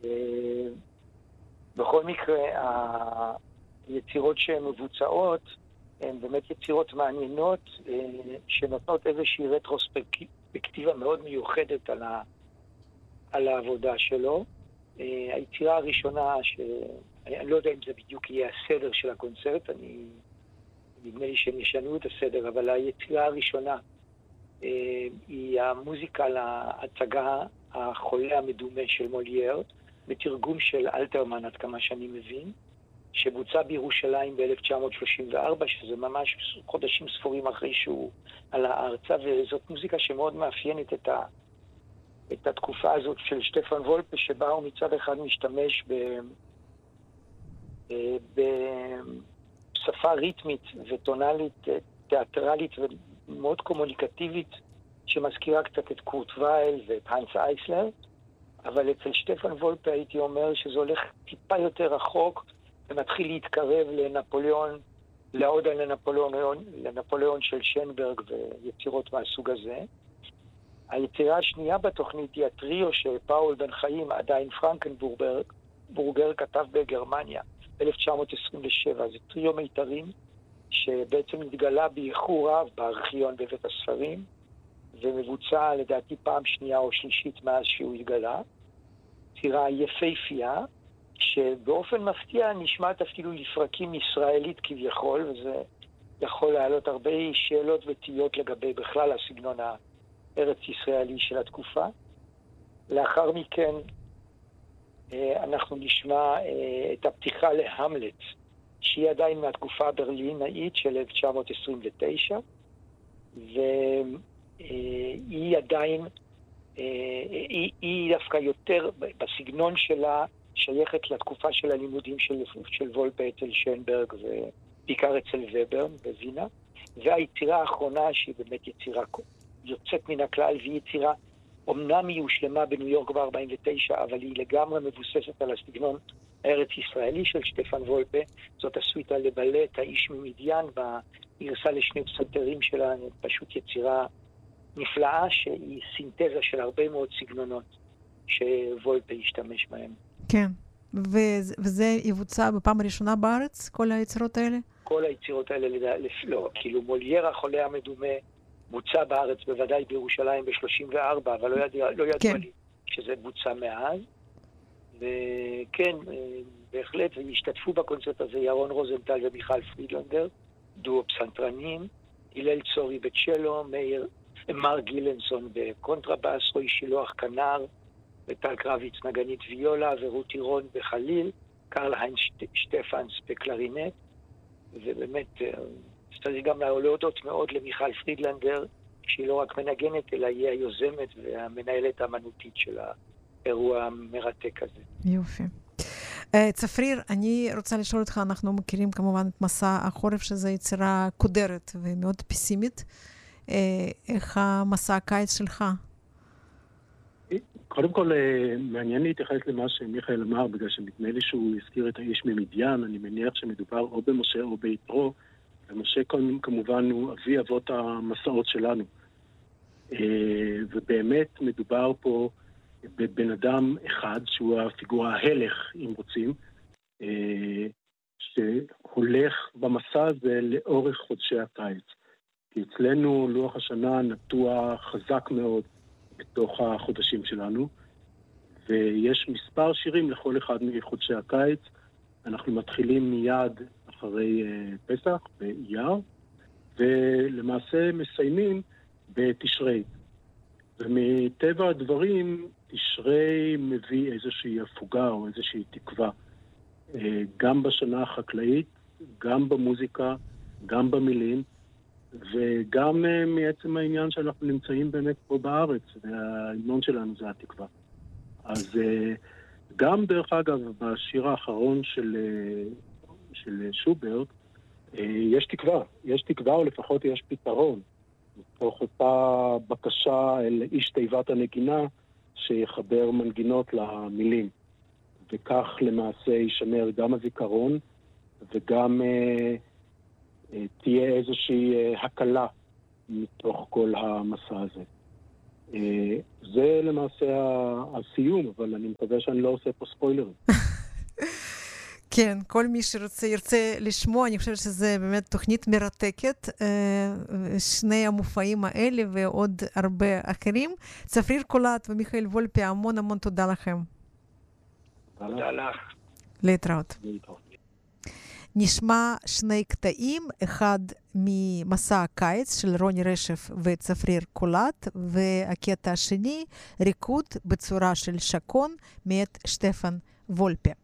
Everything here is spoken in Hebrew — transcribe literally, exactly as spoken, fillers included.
בכל מקרה, היצירות שהן מבוצעות הן באמת יצירות מעניינות, שנותנות איזושהי רטרוספקטיבה מאוד מיוחדת על, ה... על העבודה שלו. היצירה הראשונה, ש... אני לא יודע אם זה בדיוק יהיה הסדר של הקונצרט, אני... נדמה לי שהם ישנו את הסדר, אבל היצירה הראשונה היא המוזיקה להצגה החולה המדומה של מולייר, בתרגום של אלתרמן, עד כמה שאני מבין, שבוצע בירושלים ב-אלף תשע מאות שלושים וארבע, שזה ממש חודשים ספורים אחרי שהוא על הארצה, וזאת מוזיקה שמאוד מאפיינת את, ה, את התקופה הזאת של שטפן וולפה, שבה הוא מצד אחד משתמש ב, בשפה ריתמית וטונלית, תיאטרלית ומאוד קומוניקטיבית, שמזכירה קצת את קורט וייל ואת הנס אייסלר, אבל אצל שטפן וולפה הייתי אומר שזה הולך טיפה יותר רחוק, ומתחיל להתקרב לנפוליאון, לעודה לנפוליאון, לנפוליאון של שנברג ויצירות מהסוג הזה. היצירה השנייה בתוכנית היא הטריו שפאול בן חיים, עדיין פרנקנבורגר, בורגר כתב בגרמניה, ב-אלף תשע מאות עשרים ושבע. זה טריו מיתרים שבעצם התגלה באיחור רב בארכיון בבית הספרים, ומבוצע לדעתי פעם שנייה או שלישית מאז שהוא התגלה. יצירה יפהפייה, שבאופן מפתיע נשמעת אפילו לפרקים ישראלית כביכול, וזה יכול להעלות הרבה שאלות ותהיות לגבי בכלל הסגנון הארץ-ישראלי של התקופה. לאחר מכן אנחנו נשמע את הפתיחה להמלט, שהיא עדיין מהתקופה הברלינאית של אלף תשע מאות עשרים ותשע, והיא עדיין, היא, היא דווקא יותר בסגנון שלה, שייכת לתקופה של הלימודים של, של וולפה אצל שנברג ובעיקר אצל וברן בווינה. והיצירה האחרונה שהיא באמת יצירה יוצאת מן הכלל, והיא יצירה אמנם היא הושלמה בניו יורק ב-ארבעים ותשע, אבל היא לגמרי מבוססת על הסגנון הארץ-ישראלי של שטפן וולפה. זאת הסוויטה לבלט האיש ממדיין, בגרסה לשני פסנתרים שלה, פשוט יצירה נפלאה שהיא סינתזה של הרבה מאוד סגנונות שוולפה ישתמש בהם. כן, וזה, וזה יבוצע בפעם הראשונה בארץ, כל היצירות האלה? כל היצירות האלה, לא, כאילו מולייר החולה המדומה בוצע בארץ, בוודאי בירושלים ב-שלושים וארבע, אבל לא ידוע, לא ידוע כן. לי שזה בוצע מאז. וכן, בהחלט, והשתתפו בקונצרט הזה ירון רוזנטל ומיכל פרידלנדר, דואו פסנתרנים, הלל צורי בצ'לו, מאיר, מר גילנסון בקונטרבאס, רועי שילוח כנר, וטל קרביץ נגנית ויולה, ורותי רון בחליל, קרל היינס שטפנס בקלרינט, ובאמת צריך גם להודות מאוד למיכל פרידלנדר, שהיא לא רק מנגנת, אלא היא היוזמת והמנהלת האמנותית של האירוע המרתק הזה. יופי. צפריר, אני רוצה לשאול אותך, אנחנו מכירים כמובן את מסע החורף, שזו יצירה קודרת ומאוד פסימית. איך המסע הקיץ שלך? קודם כל, מעניין להתייחס למה שמיכאל אמר, בגלל שנדמה לי שהוא הזכיר את האיש ממדיין. אני מניח שמדובר או במשה או ביתרו, ומשה כמובן הוא אבי אבות המסעות שלנו. ובאמת מדובר פה בבן אדם אחד, שהוא הפיגורה ההלך, אם רוצים, שהולך במסע הזה לאורך חודשי הקיץ. כי אצלנו לוח השנה נטוע חזק מאוד בתוך החודשים שלנו, ויש מספר שירים לכל אחד מחודשי הקיץ. אנחנו מתחילים מיד אחרי פסח, באייר, ולמעשה מסיימים בתשרי. ומטבע הדברים, תשרי מביא איזושהי הפוגה או איזושהי תקווה. גם בשנה החקלאית, גם במוזיקה, גם במילים, וגם מעצם העניין שאנחנו נמצאים באמת פה בארץ, וההמנון שלנו זה התקווה. אז גם דרך אגב, בשיר האחרון של, של שוברט, יש תקווה. יש תקווה, או לפחות יש פתרון. מתוך אותה בקשה אל איש תיבת הנגינה, שיחבר מנגינות למילים. וכך למעשה יישמר גם הזיכרון, וגם אה, אה, תהיה איזושהי אה, הקלה מתוך כל המסע הזה. זה למעשה הסיום, אבל אני מקווה שאני לא עושה פה ספוילרים. כן, כל מי שרוצה, ירצה לשמוע, אני חושבת שזה באמת תוכנית מרתקת, שני המופעים האלה ועוד הרבה אחרים. צפריר קולט ומיכאל וולפה, המון המון תודה לכם. תודה לך. להתראות. נשמע שני קטעים, אחד ממסע הקיץ של רוני רשף וצפריר קולט, והקטע השני, ריקוד בצורה של שקון, מאת שטפן וולפה.